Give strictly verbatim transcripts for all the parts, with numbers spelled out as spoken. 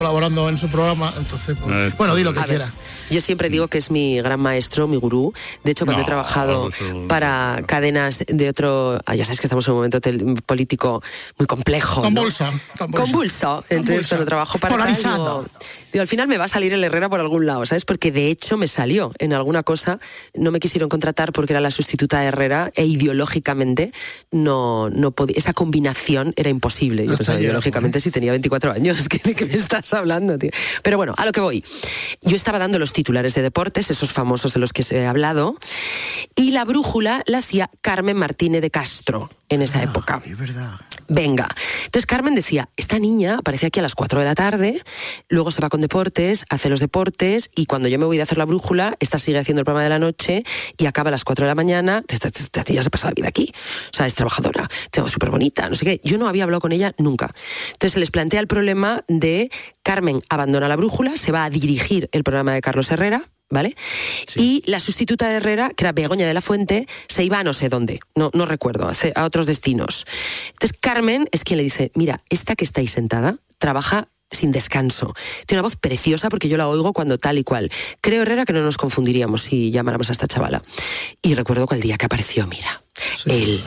colaborando en su programa, entonces, pues, bueno, di lo que A ver, quiera. yo siempre digo que es mi gran maestro, mi gurú. De hecho, cuando No, he trabajado eso- para cadenas de otro... ah, ya sabes que estamos en un momento tel- político muy complejo, ¿no? Convulso, convulso. Convulso. Entonces, Convulso. cuando trabajo para tal, Polarizado. digo, digo, al final me va a salir el Herrera por algún lado, ¿sabes? Porque de hecho me salió en alguna cosa. No me quisieron contratar porque era la sustituta de Herrera e ideológicamente no, no podía... Esa combinación era imposible. Yo Hasta pensaba, ayer, ideológicamente, si tenía veinticuatro años, ¿qué- ¿de qué me estás hablando, tío? Pero bueno, a lo que voy. Yo estaba dando los titulares de deportes, esos famosos de los que he hablado, y la brújula la hacía Carmen Martínez de Castro en esa época. Es verdad. Venga. Entonces Carmen decía, esta niña aparece aquí a las cuatro de la tarde, luego se va con deportes, hace los deportes, y cuando yo me voy a hacer la brújula, esta sigue haciendo el programa de la noche y acaba a las cuatro de la mañana. Esta ya se pasa la vida aquí. O sea, es trabajadora, súper bonita, no sé qué. Yo no había hablado con ella nunca. Entonces se les plantea el problema de Carmen abandona la brújula, se va a dirigir el programa de Carlos Herrera, ¿vale? Sí. Y la sustituta de Herrera, que era Begoña de la Fuente, se iba a no sé dónde, no, no recuerdo, a otros destinos. Entonces Carmen es quien le dice, mira, esta que está ahí sentada trabaja sin descanso. Tiene una voz preciosa porque yo la oigo cuando tal y cual. Creo, Herrera, que no nos confundiríamos si llamáramos a esta chavala. Y recuerdo que el día que apareció, mira, sí. Él,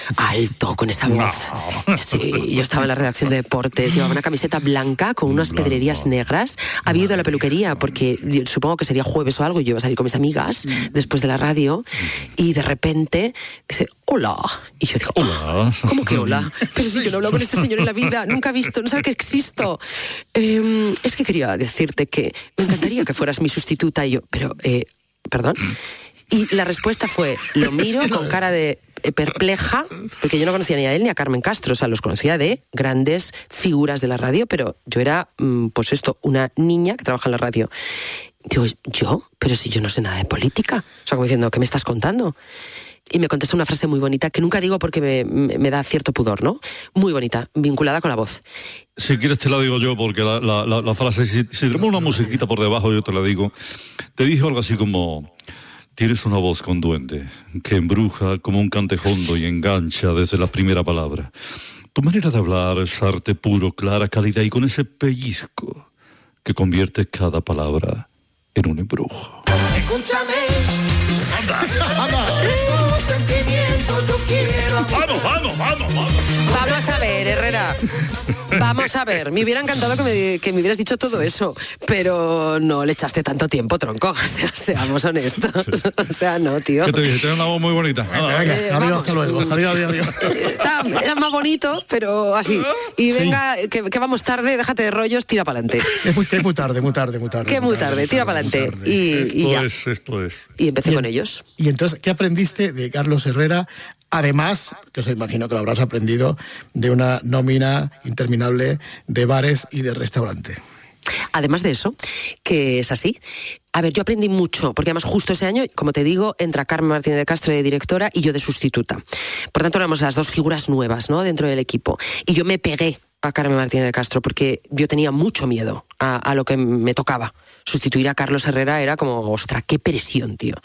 alto, con esa voz. No. Sí, yo estaba en la redacción de deportes, llevaba una camiseta blanca con unas Blanco. pedrerías negras. Había ido a la peluquería porque supongo que sería jueves o algo y yo iba a salir con mis amigas después de la radio y de repente dice, hola. Y yo digo, hola. Oh, ¿cómo que hola? Pero si yo no he hablado con este señor en la vida, nunca he visto, no sabe que existo. Eh, es que quería decirte que me encantaría que fueras mi sustituta. Y yo, pero, eh, perdón. Y la respuesta fue, lo miro con cara de perpleja, porque yo no conocía ni a él ni a Carmen Castro, o sea, los conocía de grandes figuras de la radio, pero yo era, pues esto, una niña que trabaja en la radio. Digo, ¿yo? Pero si yo no sé nada de política. O sea, como diciendo, ¿qué me estás contando? Y me contestó una frase muy bonita, que nunca digo porque me, me, me da cierto pudor, ¿no? Muy bonita, vinculada con la voz. Si quieres te la digo yo, porque la, la, la, la frase, si, si tenemos una musiquita por debajo, yo te la digo. Te dijo algo así como... Tienes una voz con duende, que embruja como un cantejondo y engancha desde la primera palabra. Tu manera de hablar es arte puro, clara, cálida y con ese pellizco que convierte cada palabra en un embrujo. Escúchame. Anda, anda. Yo quiero... Vamos, vamos, vamos, vamos. Vamos a ver, Herrera. Vamos a ver. Me hubiera encantado que me, que me hubieras dicho todo sí. eso, pero no le echaste tanto tiempo, tronco. O sea, seamos honestos. O sea, no, tío. ¿Qué te dije? Tienes una voz muy bonita. Venga, venga. Eh, adiós, hasta luego. Adiós, adiós, adiós. Está, era más bonito, pero así. Y venga, sí. que, que vamos tarde, déjate de rollos, tira para adelante. Es muy, es muy tarde, muy tarde, muy tarde. Que muy tarde, tarde tira para adelante. Y, esto y ya. es, esto es. Y empecé y, con ellos. Y entonces, ¿qué aprendiste de Carlos Herrera? Además, que os imagino que lo habrás aprendido, de una nómina interminable de bares y de restaurantes. Además de eso, que es así. A ver, yo aprendí mucho, porque además justo ese año, como te digo, entra Carmen Martínez de Castro de directora y yo de sustituta. Por tanto, éramos las dos figuras nuevas, ¿no?, dentro del equipo. Y yo me pegué a Carmen Martínez de Castro porque yo tenía mucho miedo a, a lo que me tocaba. Sustituir a Carlos Herrera era como, ostras, qué presión, tío.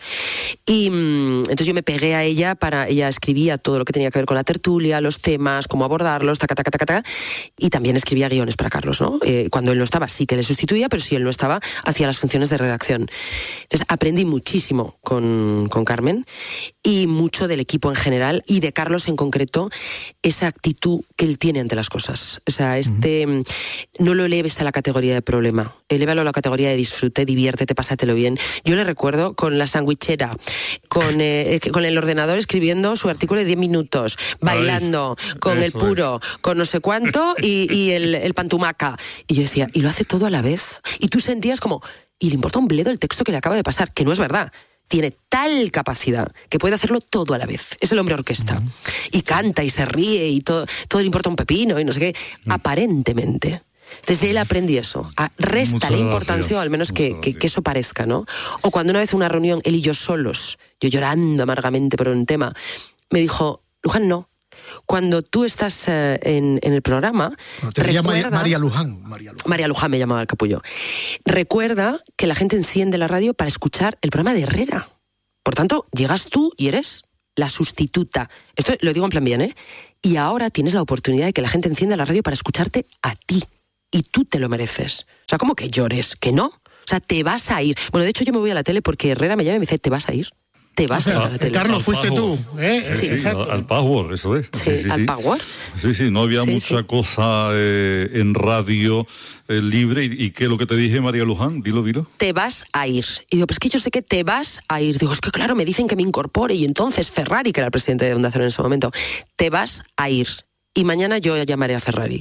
Y mmm, entonces yo me pegué a ella, para ella escribía todo lo que tenía que ver con la tertulia, los temas, cómo abordarlos, taca, taca, taca, taca, y también escribía guiones para Carlos, ¿no? Eh, cuando él no estaba sí que le sustituía, pero si él no estaba, hacía las funciones de redacción. Entonces aprendí muchísimo con, con Carmen y mucho del equipo en general y de Carlos en concreto, esa actitud que él tiene ante las cosas. O sea, este, uh-huh. no lo eleves a la categoría de problema, elévalo a la categoría de disfrute, diviértete, pásatelo bien. Yo le recuerdo con la sandwichera, con, eh, con el ordenador escribiendo su artículo de diez minutos, bailando, Ay, con el puro, es. con no sé cuánto y, y el, el pantumaca. Y yo decía, y lo hace todo a la vez. Y tú sentías como, y le importa un bledo el texto que le acaba de pasar, que no es verdad. Tiene tal capacidad que puede hacerlo todo a la vez. Es el hombre orquesta. Uh-huh. Y canta y se ríe y todo, todo le importa un pepino y no sé qué. Uh-huh. Aparentemente. Desde él aprendí eso. A réstale importancia, o al menos que, que, que eso parezca, ¿no? O cuando una vez en una reunión, él y yo solos, yo llorando amargamente por un tema, me dijo, Luján, no. Cuando tú estás eh, en, en el programa... Bueno, te diría María, María Luján. María Luján. María Luján me llamaba el capullo. Recuerda que la gente enciende la radio para escuchar el programa de Herrera. Por tanto, llegas tú y eres la sustituta. Esto lo digo en plan bien, ¿eh? Y ahora tienes la oportunidad de que la gente encienda la radio para escucharte a ti. Y tú te lo mereces. sea, ¿cómo que llores? ¿Que no? O sea, te vas a ir. Bueno, de hecho yo me voy a la tele porque Herrera me llama y me dice, ¿te vas a ir? Te vas o sea, a ir a la tele. Carlos, fuiste tú. ¿eh? Sí, sí, Exacto. al Power, eso es. Sí, Sí, sí, al sí. Power. Sí, sí, no había Sí, mucha sí. cosa eh, en radio eh, libre. ¿Y, y qué es lo que te dije, María Luján? Dilo, dilo. Te vas a ir. Y digo, pues que yo sé que te vas a ir. Digo, es que claro, me dicen que me incorpore. Y entonces Ferrari, que era el presidente de Onda Cero en ese momento, te vas a ir. Y mañana yo llamaré a Ferrari.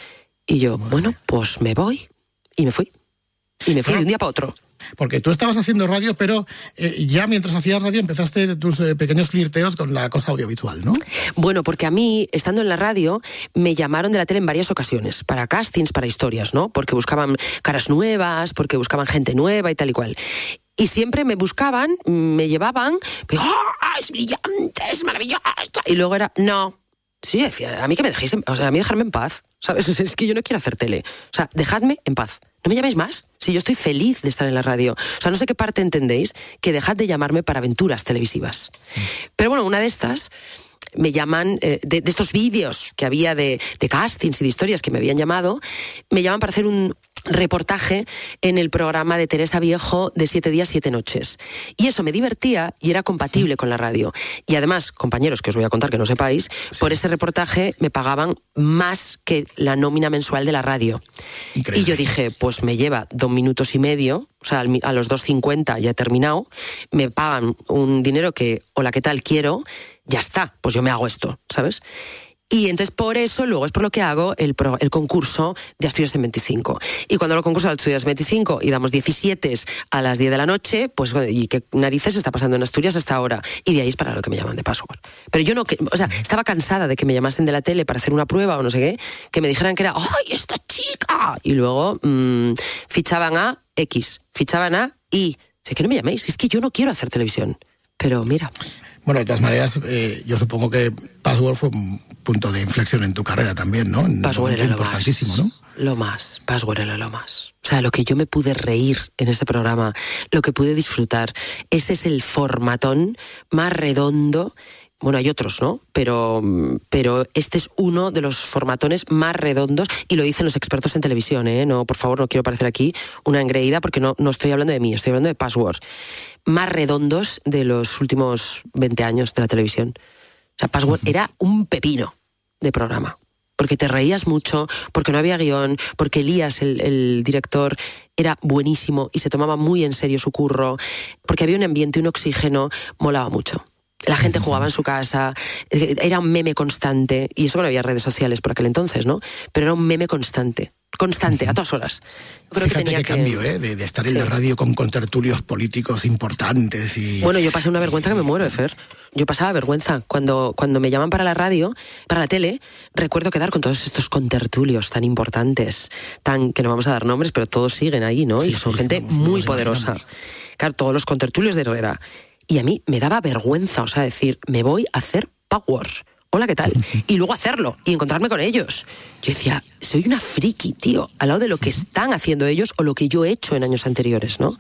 Y yo, bueno, pues me voy. Y me fui. Y me fui de un día para otro. Porque tú estabas haciendo radio, pero eh, ya mientras hacías radio empezaste tus eh, pequeños flirteos con la cosa audiovisual, ¿no? Bueno, porque a mí, estando en la radio, me llamaron de la tele en varias ocasiones, para castings, para historias, ¿no? Porque buscaban caras nuevas, porque buscaban gente nueva y tal y cual. Y siempre me buscaban, me llevaban, ¡oh, es brillante, es maravillosa! Y luego era, no. Sí, decía, a mí que me dejéis, en, o sea, a mí dejarme en paz, ¿sabes? Es que yo no quiero hacer tele. O sea, dejadme en paz. No me llaméis más. Si yo estoy feliz de estar en la radio. O sea, no sé qué parte entendéis que dejad de llamarme para aventuras televisivas. Sí. Pero bueno, una de estas me llaman, eh, de, de estos vídeos que había de, de castings y de historias que me habían llamado, me llaman para hacer un reportaje en el programa de Teresa Viejo de Siete días, siete noches. Y eso me divertía y era compatible sí. con la radio. Y además, compañeros, que os voy a contar que no sepáis, sí. por ese reportaje me pagaban más que la nómina mensual de la radio. Increíble. Y yo dije, pues me lleva dos minutos y medio, o sea, a los dos cincuenta ya he terminado, me pagan un dinero que, hola, ¿qué tal? Quiero, ya está, pues yo me hago esto, ¿sabes? Y entonces por eso luego es por lo que hago el, pro, el concurso de Asturias en veinticinco. Y cuando lo concurso de Asturias en veinticinco y damos diecisiete a las diez de la noche, pues ¿y qué narices está pasando en Asturias hasta ahora? Y de ahí es para lo que me llaman de Password. Pero yo no, o sea, estaba cansada de que me llamasen de la tele para hacer una prueba o no sé qué, que me dijeran que era, ¡ay, esta chica! Y luego mmm, fichaban a X, fichaban a Y. Sé que no me llaméis, es que yo no quiero hacer televisión. Pero mira... Bueno, de todas maneras, eh, yo supongo que Password fue un punto de inflexión en tu carrera también, ¿no? Password era importantísimo, lo más, ¿no? Lo más, Password era lo más. O sea, lo que yo me pude reír en ese programa, lo que pude disfrutar, ese es el formatón más redondo. Bueno, hay otros, ¿no? Pero, pero este es uno de los formatones más redondos y lo dicen los expertos en televisión, ¿eh? No, por favor, no quiero parecer aquí una engreída porque no, no estoy hablando de mí, estoy hablando de Password. Más redondos de los últimos veinte años de la televisión. O sea, Password uh-huh. era un pepino de programa. Porque te reías mucho, porque no había guión, porque Elías, el, el director, era buenísimo y se tomaba muy en serio su curro, porque había un ambiente, un oxígeno, molaba mucho. La gente jugaba en su casa, era un meme constante, y eso no había redes sociales por aquel entonces, ¿no? Pero era un meme constante, constante, a todas horas. Creo Fíjate que tenía qué que... cambio, ¿eh? De, de estar en sí. la radio con contertulios políticos importantes y... Bueno, yo pasé una vergüenza que me muero, Fer. Yo pasaba vergüenza. Cuando, cuando me llaman para la radio, para la tele, recuerdo quedar con todos estos contertulios tan importantes, tan que no vamos a dar nombres, pero todos siguen ahí, ¿no? Sí, y son sí, gente vamos, muy poderosa. Imaginamos. Claro, todos los contertulios de Herrera. Y a mí me daba vergüenza, o sea, decir, me voy a hacer Power. Hola, ¿qué tal? Y luego hacerlo y encontrarme con ellos. Yo decía, soy una friki, tío, al lado de lo que están haciendo ellos o lo que yo he hecho en años anteriores, ¿no?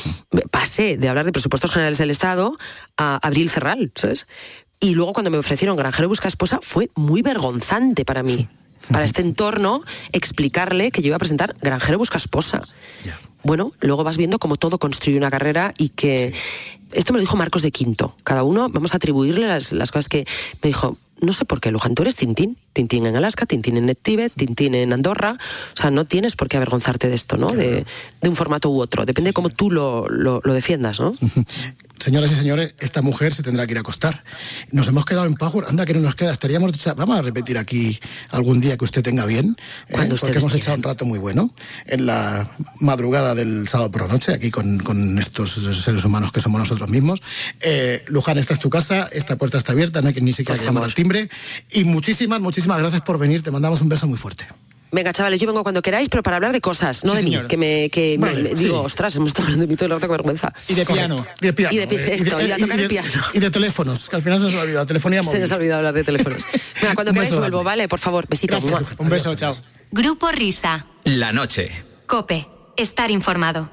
Pasé de hablar de presupuestos generales del Estado a Abril Cerral, ¿sabes? Y luego cuando me ofrecieron Granjero busca esposa fue muy vergonzante para mí. Para este entorno, explicarle que yo iba a presentar Granjero busca esposa. Bueno, luego vas viendo cómo todo construye una carrera y que... Sí. Esto me lo dijo Marcos de Quinto. Cada uno, vamos a atribuirle las, las cosas que... Me dijo, no sé por qué, Luján, tú eres Tintín. Tintín en Alaska, Tintín en Tíbet, Tintín en Andorra. O sea, no tienes por qué avergonzarte de esto, ¿no? De, de un formato u otro. Depende de cómo tú lo, lo, lo defiendas, ¿no? Señoras y señores, esta mujer se tendrá que ir a acostar. Nos hemos quedado en Power, anda que no nos queda, estaríamos... Vamos a repetir aquí algún día que usted tenga bien, eh, porque hemos echado un rato muy bueno en la madrugada del sábado por la noche, aquí con, con estos seres humanos que somos nosotros mismos. Eh, Luján, esta es tu casa, esta puerta está abierta, no hay que ni siquiera llamar al timbre. Y muchísimas, muchísimas gracias por venir, te mandamos un beso muy fuerte. Venga, chavales, yo vengo cuando queráis, pero para hablar de cosas, no sí, de señora. mí. Que me, que vale, me, me sí. digo, ostras, hemos estado hablando de mí todo el rato, qué vergüenza. Y de piano. Y de piano. Y de, pi- esto, y de, y de tocar y de, el piano. Y de teléfonos, que al final se nos ha olvidado, telefonía móvil. Se nos ha olvidado hablar de teléfonos. Venga, cuando queráis vuelvo, ¿vale? Por favor, besito. Gracias, un beso, chao. Grupo Risa. La noche. COPE. Estar informado.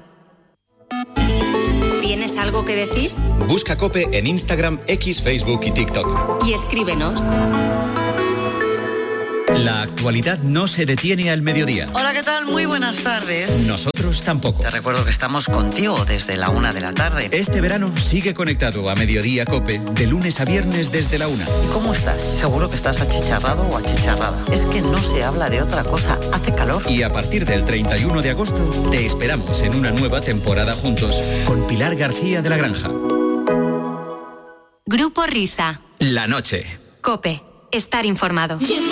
¿Tienes algo que decir? Busca COPE en Instagram, X, Facebook y TikTok. Y escríbenos. La actualidad no se detiene al mediodía. Hola, ¿qué tal? Muy buenas tardes. Nosotros tampoco. Te recuerdo que estamos contigo desde la una de la tarde. Este verano sigue conectado a Mediodía COPE, de lunes a viernes desde la una. ¿Y cómo estás? Seguro que estás achicharrado o achicharrada. Es que no se habla de otra cosa, hace calor. Y a partir del treinta y uno de agosto, te esperamos en una nueva temporada juntos, con Pilar García de la Granja. Grupo Risa. La noche. COPE. Estar informado.